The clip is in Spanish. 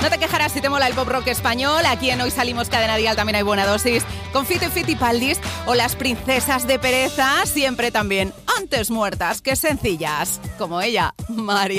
No te quejarás si te mola el pop rock español. Aquí en Hoy Salimos Cadena Dial también hay buena dosis. Con Fito y Fitipaldis o las princesas de pereza, siempre también antes muertas que sencillas. Como ella, María.